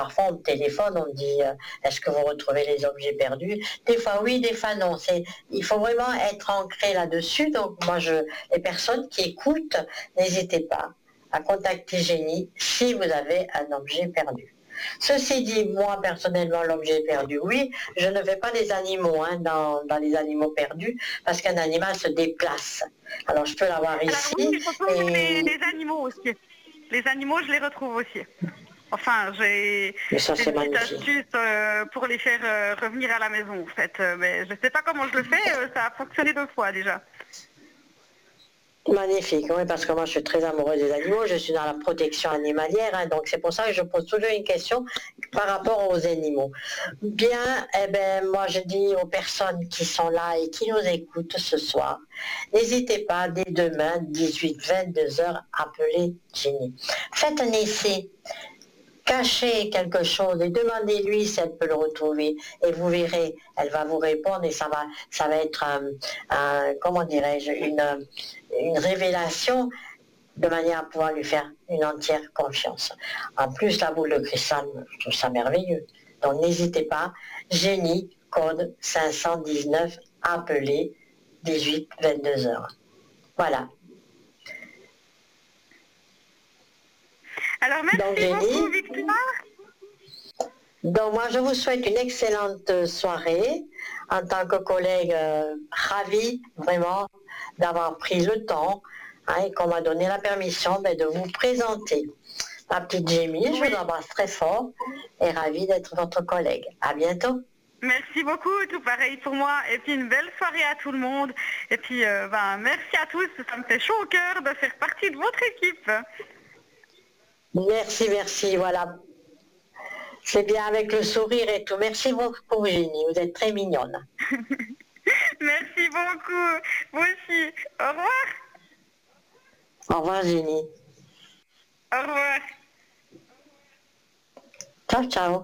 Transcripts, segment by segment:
parfois on me téléphone, on me dit est-ce que vous retrouvez les objets perdus? Des fois oui, des fois non. Il faut vraiment être ancré là-dessus. Donc moi, les personnes qui écoutent, n'hésitez pas à contacter Génie si vous avez un objet perdu. Ceci dit, moi personnellement, l'objet perdu, oui, je ne fais pas des animaux dans les animaux perdus, parce qu'un animal se déplace. Alors je peux l'avoir ici. Alors oui, je retrouve les animaux aussi. Les animaux, je les retrouve aussi. Enfin, j'ai une petite astuce pour les faire revenir à la maison, en fait. Mais je ne sais pas comment je le fais, ça a fonctionné 2 fois déjà. Magnifique, oui, parce que moi je suis très amoureuse des animaux, je suis dans la protection animalière, donc c'est pour ça que je pose toujours une question par rapport aux animaux. Bien, moi je dis aux personnes qui sont là et qui nous écoutent ce soir, n'hésitez pas dès demain, 18-22 heures, appeler Jenny. Faites un essai. Cachez quelque chose et demandez-lui si elle peut le retrouver et vous verrez, elle va vous répondre et ça va être comment dirais-je, une révélation de manière à pouvoir lui faire une entière confiance. En plus, la boule de cristal, je trouve ça merveilleux. Donc n'hésitez pas, Génie, code 519, appelez 18-22 heures. Voilà. Alors merci beaucoup Victoire. Donc moi je vous souhaite une excellente soirée. En tant que collègue, ravie vraiment d'avoir pris le temps et qu'on m'a donné la permission de vous présenter. Ma petite Jamie, je vous embrasse très fort et ravie d'être votre collègue. À bientôt. Merci beaucoup, tout pareil pour moi. Et puis une belle soirée à tout le monde. Et puis merci à tous, ça me fait chaud au cœur de faire partie de votre équipe. Merci, voilà. C'est bien avec le sourire et tout. Merci beaucoup, Génie. Vous êtes très mignonne. Merci beaucoup. Vous aussi. Au revoir. Au revoir, Génie. Au revoir. Ciao.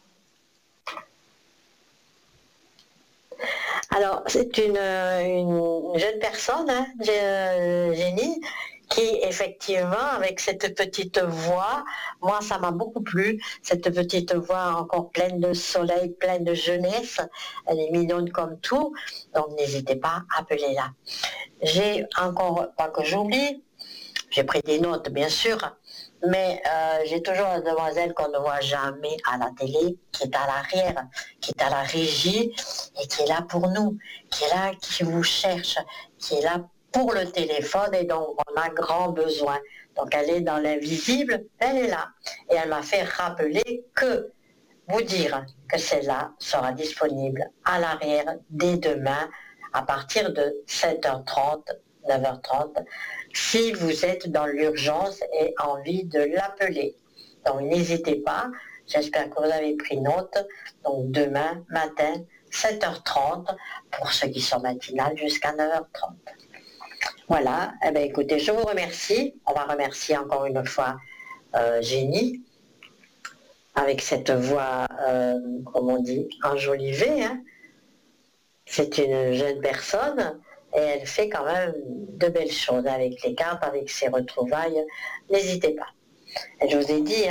Alors, c'est une jeune personne, Génie, qui effectivement, avec cette petite voix, moi ça m'a beaucoup plu, cette petite voix encore pleine de soleil, pleine de jeunesse, elle est mignonne comme tout, donc n'hésitez pas, appelez-la. J'ai encore, pas que j'oublie, j'ai pris des notes bien sûr, mais j'ai toujours une demoiselle qu'on ne voit jamais à la télé, qui est à l'arrière, qui est à la régie et qui est là pour nous, qui est là, qui vous cherche, qui est là pour le téléphone et dont on a grand besoin. Donc elle est dans l'invisible, elle est là. Et elle m'a fait rappeler que, vous dire que celle-là sera disponible à l'arrière dès demain à partir de 7h30, 9h30, si vous êtes dans l'urgence et envie de l'appeler. Donc n'hésitez pas, j'espère que vous avez pris note. Donc demain matin, 7h30, pour ceux qui sont matinales, jusqu'à 9h30. Voilà, écoutez, je vous remercie. On va remercier encore une fois Génie, avec cette voix, comme on dit, enjolivée. C'est une jeune personne et elle fait quand même de belles choses avec les cartes, avec ses retrouvailles. N'hésitez pas. Et je vous ai dit,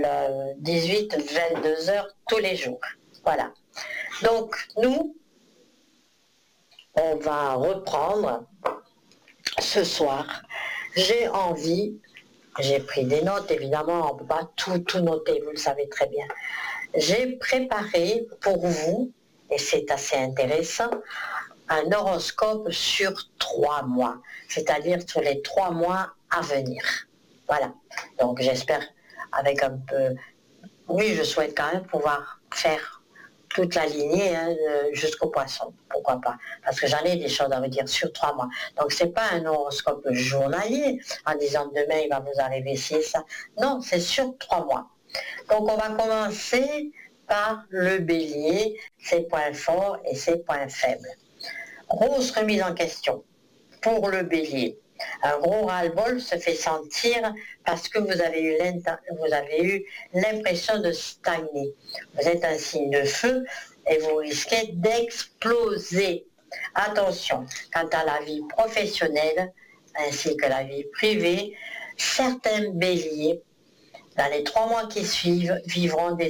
18-22 heures tous les jours. Voilà. Donc, nous, on va reprendre ce soir. J'ai envie, j'ai pris des notes, évidemment, on ne peut pas tout noter, vous le savez très bien. J'ai préparé pour vous, et c'est assez intéressant, un horoscope sur 3 mois, c'est-à-dire sur les 3 mois à venir. Voilà. Donc j'espère avec un peu... Oui, je souhaite quand même pouvoir faire toute la lignée jusqu'au poisson, pourquoi pas, parce que j'en ai des choses à vous dire sur 3 mois. Donc c'est pas un horoscope journalier en disant demain il va vous arriver ci et ça. Non, c'est sur 3 mois. Donc on va commencer par le bélier, ses points forts et ses points faibles. Grosse remise en question pour le bélier. Un gros ras-le-bol se fait sentir parce que vous avez eu l'impression de stagner. Vous êtes un signe de feu et vous risquez d'exploser. Attention, quant à la vie professionnelle ainsi que la vie privée, certains béliers, dans les 3 mois qui suivent, vivront des